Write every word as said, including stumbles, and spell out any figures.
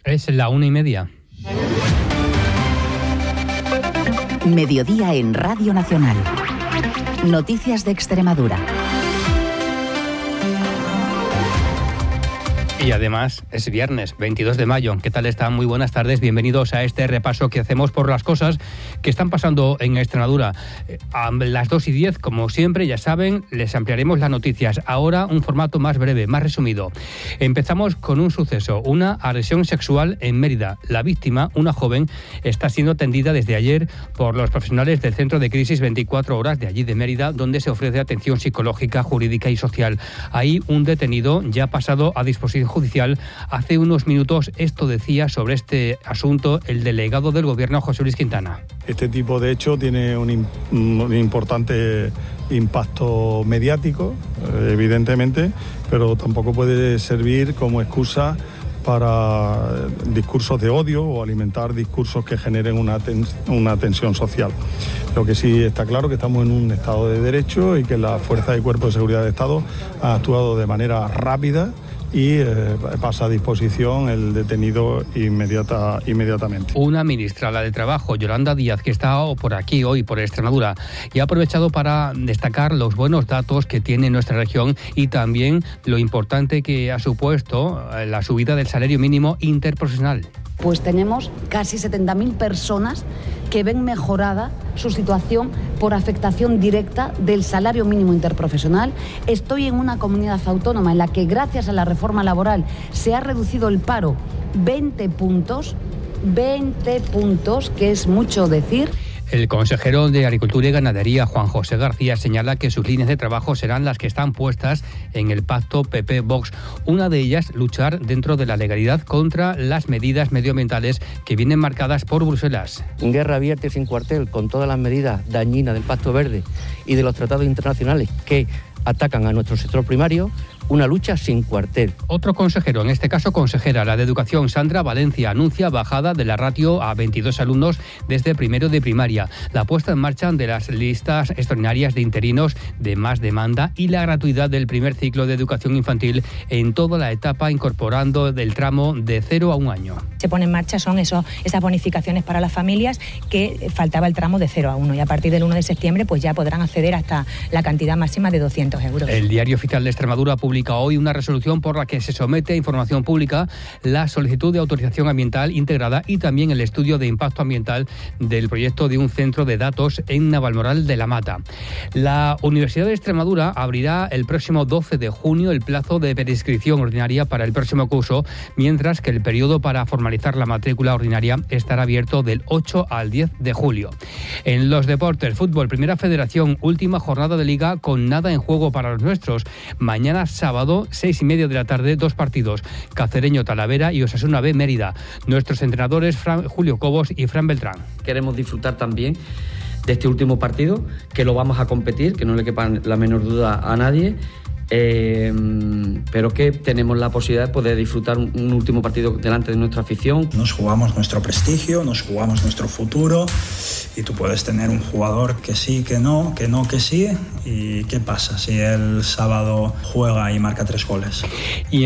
Es la una y media. Mediodía en Radio Nacional. Noticias de Extremadura. Y además es viernes, veintidós de mayo. ¿Qué tal están? Muy buenas tardes. Bienvenidos a este repaso que hacemos por las cosas que están pasando en Extremadura. A las dos y diez, como siempre, ya saben, les ampliaremos las noticias. Ahora un formato más breve, más resumido. Empezamos con un suceso, una agresión sexual en Mérida. La víctima, una joven, está siendo atendida desde ayer por los profesionales del Centro de Crisis veinticuatro horas de allí de Mérida, donde se ofrece atención psicológica, jurídica y social. Ahí un detenido ya ha pasado a disposición judicial. Hace unos minutos esto decía sobre este asunto el delegado del Gobierno, José Luis Quintana. Este tipo de hecho tiene un, un importante impacto mediático, evidentemente, pero tampoco puede servir como excusa para discursos de odio o alimentar discursos que generen una, tens- una tensión social. Lo que sí está claro que estamos en un Estado de Derecho y que la Fuerza y Cuerpo de Seguridad del Estado ha actuado de manera rápida y eh, pasa a disposición el detenido inmediata, inmediatamente. Una ministra, la de Trabajo, Yolanda Díaz, que está por aquí hoy, por Extremadura, y ha aprovechado para destacar los buenos datos que tiene nuestra región y también lo importante que ha supuesto la subida del salario mínimo interprofesional. Pues tenemos casi setenta mil personas que ven mejorada su situación por afectación directa del salario mínimo interprofesional. Estoy en una comunidad autónoma en la que gracias a la reforma laboral se ha reducido el paro veinte puntos, veinte puntos, que es mucho decir. El consejero de Agricultura y Ganadería, Juan José García, señala que sus líneas de trabajo serán las que están puestas en el pacto P P-Vox. Una de ellas, luchar dentro de la legalidad contra las medidas medioambientales que vienen marcadas por Bruselas. Guerra abierta y sin cuartel con todas las medidas dañinas del Pacto Verde y de los tratados internacionales que atacan a nuestro sector primario. Una lucha sin cuartel. Otro consejero, en este caso consejera, la de Educación, Sandra Valencia, anuncia bajada de la ratio a veintidós alumnos desde primero de primaria, la puesta en marcha de las listas extraordinarias de interinos de más demanda y la gratuidad del primer ciclo de educación infantil en toda la etapa, incorporando del tramo de cero a un año. Se pone en marcha son eso, esas bonificaciones para las familias que faltaba el tramo de cero a uno y a partir del uno de septiembre pues ya podrán acceder hasta la cantidad máxima de doscientos euros. El Diario Oficial de Extremadura publica hoy una resolución por la que se somete a información pública la solicitud de autorización ambiental integrada y también el estudio de impacto ambiental del proyecto de un centro de datos en Navalmoral de la Mata. La Universidad de Extremadura abrirá el próximo doce de junio el plazo de preinscripción ordinaria para el próximo curso, mientras que el periodo para formalizar la matrícula ordinaria estará abierto del ocho al diez de julio. En los deportes, fútbol, Primera Federación, última jornada de liga con nada en juego para los nuestros. Mañana sábado, seis y media de la tarde, dos partidos, Cacereño Talavera y Osasuna B Mérida. Nuestros entrenadores, Fran, Julio Cobos y Fran Beltrán. Queremos disfrutar también de este último partido, que lo vamos a competir, que no le quepa la menor duda a nadie, eh, pero que tenemos la posibilidad de poder disfrutar un, un último partido delante de nuestra afición. Nos jugamos nuestro prestigio, nos jugamos nuestro futuro y tú puedes tener un jugador que sí, que no, que no, que sí. ¿Y qué pasa si el sábado juega y marca tres goles? Y